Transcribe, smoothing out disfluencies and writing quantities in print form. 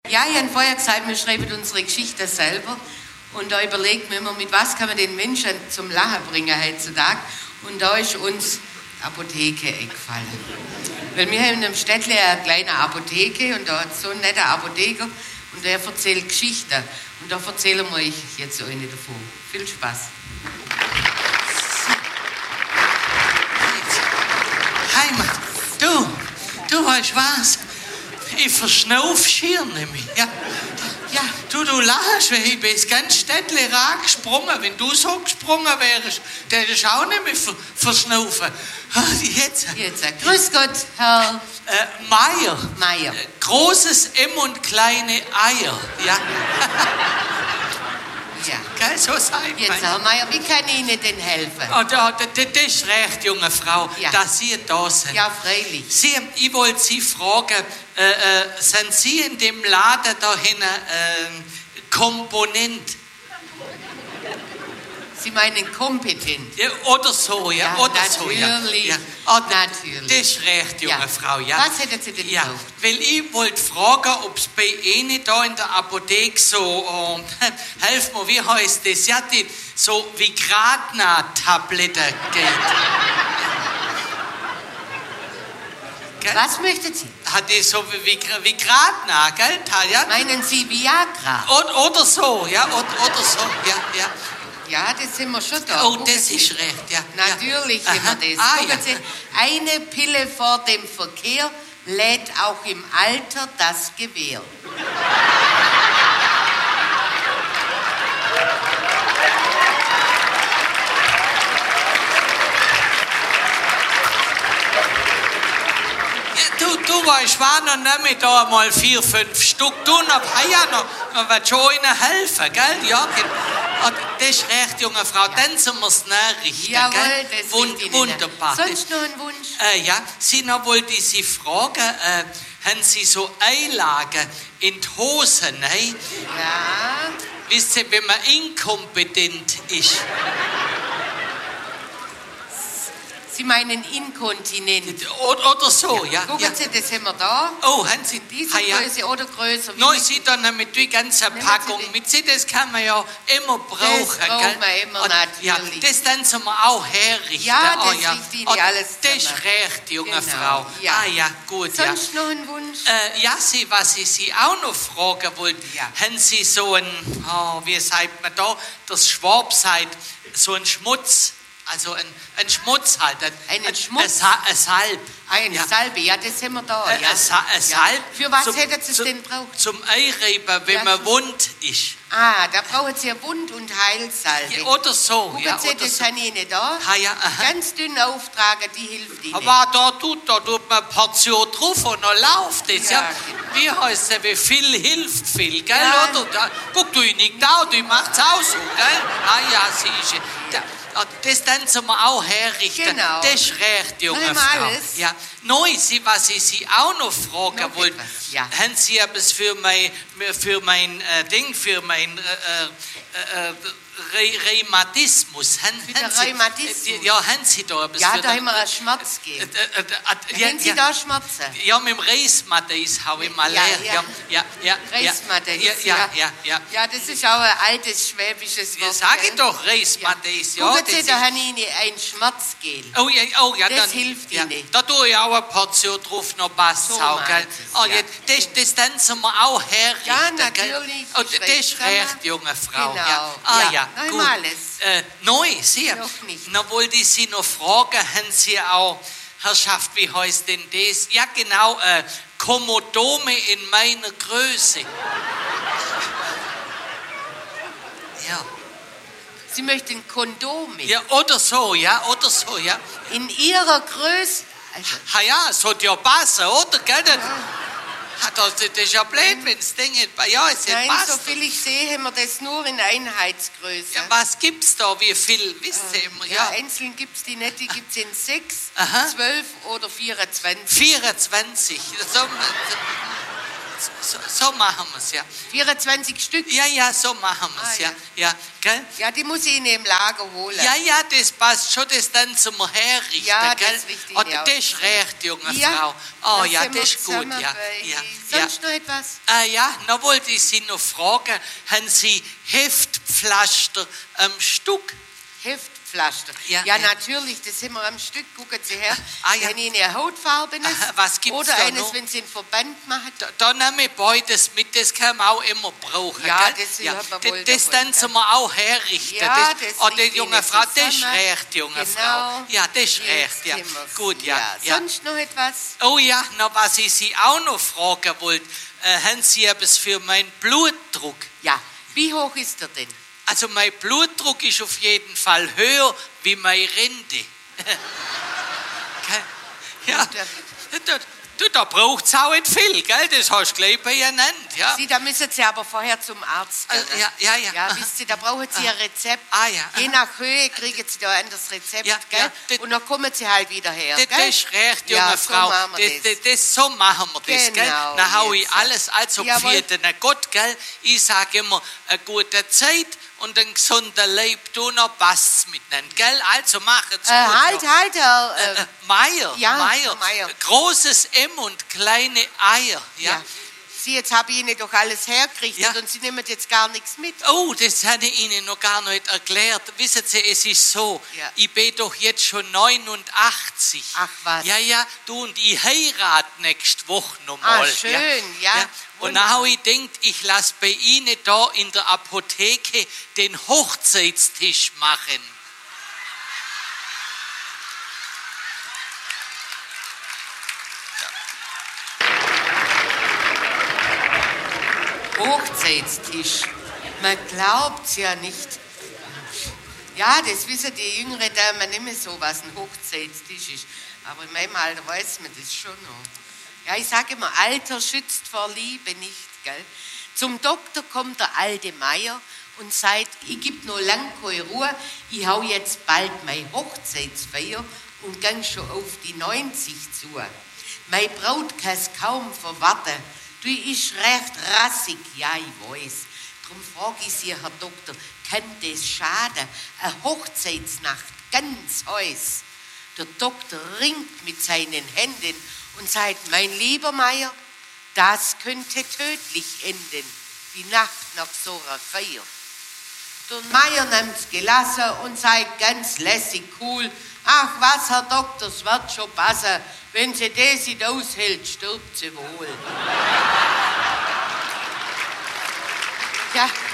Ja, ich habe vorher gesagt, wir schreiben unsere Geschichte selber. Und da überlegt man immer, mit was kann man den Menschen zum Lachen bringen heutzutage. Und da ist uns Apotheke eingefallen. Weil wir haben in einem Städtle eine kleine Apotheke und da hat so ein netter Apotheker und der erzählt Geschichten. Und da erzählen wir euch jetzt eine davon. Viel Spaß. Heimat, du weißt was? Ich verschnauf schier nämlich. Ja, du lachst, weil ich bin ins ganze Städtle gesprungen. Wenn du so gesprungen wärst, dann hättest du auch nicht mehr verschnaufen. Jetzt. Grüß Gott, Herr Meier. Großes M und kleine Eier. Ja. Ja. Gell, so sagt Jetzt, Herr Meier, wie kann ich Ihnen denn helfen? Das ist recht, junge Frau, ja, dass Sie da sind. Ja, freilich. Ich wollte Sie fragen, sind Sie in dem Laden da hinten Komponent? Sie meinen kompetent? Ja, oder so, ja. Oder natürlich. So, ja. Natürlich. Das ist recht, junge Frau, ja. Was hätten Sie denn gebraucht? Weil ich wollte fragen, ob es bei Ihnen da in der Apotheke so, helf mir, wie heißt das? Ja, die so Vigratna-Tabletten geht. Was möchten Sie? Hat die so Vigratna, gell? Ja? Meinen Sie Viagra? Oder so, ja, oder so, ja. Ja, das sind wir schon da. Oh, das ist recht, ja. Natürlich ja. haben wir das. Gucken Sie, eine Pille vor dem Verkehr lädt auch im Alter das Gewehr. Du weißt, war noch nicht da mal 4, 5 Stück. Du noch wird schon ihnen helfen, gell? Ja, das ist recht, junge Frau. Dann sind wir es nachrichten, Jawohl, gell? das ist Ihnen. Wunderbar. Sonst noch ein Wunsch? Ja, noch wollte ich Sie fragen, haben Sie so Einlagen in die Hosen, ne? Ja. Wisst ihr, wenn man inkompetent ist? Sie meinen inkontinent. Oder so, ja. Gucken Sie, das haben wir da. Oh, haben Sie diese Größe oder größer? Nein, Sie dann mit die ganze Packung. Mit Sie, das kann man ja immer brauchen. Das braucht man immer, natürlich. Ja, das dann sind wir auch herrichten. Ja, das liegt Ihnen alles das ist recht, junge Frau. Ja. Ja, gut, Sonst noch ein Wunsch? Was ich Sie auch noch fragen wollte, haben Sie so ein, wie sagt man da, das Schwab sagt, so ein Schmutz, also ein Schmutz halt. Einen Schmutz? Ein Salb. Eine Salbe, ja, das haben wir da. Ja. Ein Salb. Für was hätten Sie es denn gebraucht? Zum Einreiben, wenn man wund ist. Da brauchen Sie eine Wund- und Heilsalbe. Ja, oder so. Gucken Sie, das habe ich Ihnen da. Ganz dünn auftragen, die hilft Ihnen. Aber da tut man eine Portion drauf und dann läuft das. Ja. Genau. Wie heißt es, wie viel hilft viel, gell? Ja. Oder? Guck, du nicht da, du machst es auch so, gell? Siehst du. Das dann zum auch herrichten. Genau. Das ist recht, junge Frau. Alles? Ja. Neu, was ich Sie auch noch fragen wollte, haben Sie etwas für mein Rheumatismus? Für den Rheumatismus? Ja, haben Sie da etwas? Ja, da haben wir einen Schmerzgel. Haben Sie da Schmerzen? Ja, mit dem Reismatis habe ich mal lernt. Ja. Reismatis, ja. Ja, das ist auch ein altes schwäbisches Wort. Ja, sag ich doch, Reismatis. Ja. Gucken Sie, da habe ich Ihnen ein Schmerzgel. Oh ja, das hilft Ihnen. Da tue ich auch eine Portion drauf, noch passt so auch, gell? Das dann sind wir auch herrichten. Ja, natürlich. Und das ist recht, junge Frau. Genau. Ja. Gut. Alles. Neu, Sie. Noch nicht. Noch wollte ich Sie noch fragen, haben Sie auch, Herrschaft, wie heißt denn das? Ja, genau, Komodome in meiner Größe. Ja. Sie möchten Kondome? Ja, oder so, ja. In Ihrer Größe? Ja, es hat ja passen, oder? Gell? Das ist ja blöd, wenn das Ding nicht passt. Nein, so viel ich sehe, haben wir das nur in Einheitsgröße. Ja, was gibt's da? Wie viel? Wisst ihr immer? Ja, einzeln gibt's die nicht. Die gibt's in 6, 12 oder 24. 24. so machen wir's, ja. 24 Stück? Ja, so machen wir's, ja, gell? Ja, die muss ich Ihnen im Lager holen. Ja, das passt schon, das dann zum herrichten, ja, gell? Das ist richtig, oh, das ist recht, junge Frau. Oh ja, das ist gut, ja. Sonst noch etwas? Ja, noch wollte ich Sie noch fragen, haben Sie Heftpflaster am Stück? Heftpflaster? Ja, natürlich, das haben wir am Stück. Gucken Sie her. Wenn Ihnen eine hautfarbenes was gibt's oder da eines, noch? wenn Sie einen Verband machen. Da nehme ich beides mit, das kann man auch immer brauchen. Ja, gell? das hat man wohl das dann zum wir auch herrichten. Ja, die junge Frau, das ist recht, junge genau. Frau. Ja, das ist recht, ja. Gut, ja. Sonst noch etwas? Oh ja, noch was ich Sie auch noch fragen wollte. Haben Sie etwas für meinen Blutdruck? Ja, wie hoch ist er denn? Also mein Blutdruck ist auf jeden Fall höher wie meine Rente. Ja, da braucht es auch nicht viel, gell? Das hast du gleich benannt. Ja. Sie, da müssen Sie aber vorher zum Arzt gehen. Ja, wisst ihr, da brauchen Sie ein Rezept. Je nach Höhe kriegen Sie da ein anderes Rezept, gell? Und dann kommen Sie halt wieder her, gell? Das ist recht, junge Frau. So machen wir das, gell? Dann hau ich alles also für den Gott, gell? Ich sage immer, eine gute Zeit und ein gesunder Leib, du noch passt's miteinander, gell? Also machen's gut. Halt, Herr... Meier. Meier. Großes M und kleine Eier, ja. Sie, jetzt habe ich Ihnen doch alles hergerichtet und Sie nehmen jetzt gar nichts mit. Oh, das habe ich Ihnen noch gar nicht erklärt. Wissen Sie, es ist so, ich bin doch jetzt schon 89. Ach was. Ja, du und ich heirate nächste Woche nochmal. Schön, ja. Und dann habe ich gedacht, ich lasse bei Ihnen da in der Apotheke den Hochzeitstisch machen. Hochzeitstisch. Man glaubt's ja nicht. Ja, das wissen die jüngeren Damen nicht mehr so, was ein Hochzeitstisch ist. Aber in meinem Alter weiß man das schon noch. Ja, ich sage immer, Alter schützt vor Liebe nicht, gell? Zum Doktor kommt der alte Meier und sagt, ich gebe noch lang keine Ruhe, ich hau jetzt bald meine Hochzeitsfeier und gang schon auf die 90 zu. Meine Braut kann's kaum verwarten. Du ist recht rassig, ja, ich weiß. Darum frage ich Sie, Herr Doktor, kann das schaden? Eine Hochzeitsnacht, ganz heiß. Der Doktor ringt mit seinen Händen und sagt, mein lieber Meier, das könnte tödlich enden, die Nacht nach so einer Feier. Der Meier nimmt's gelassen und sagt ganz lässig cool, ach was, Herr Doktor, es wird schon passen. Wenn sie das nicht aushält, stirbt sie wohl. Ja.